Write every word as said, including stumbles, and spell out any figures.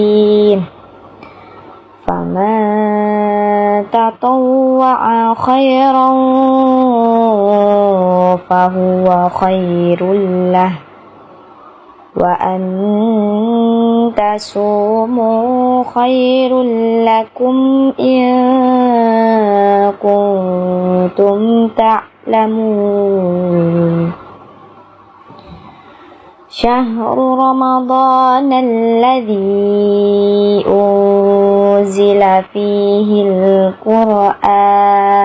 فمن تطوع خيرا فهو خير له وأن تصوموا خير لكم إن كنتم تعلمون شهر رمضان الذي أنزل فيه القرآن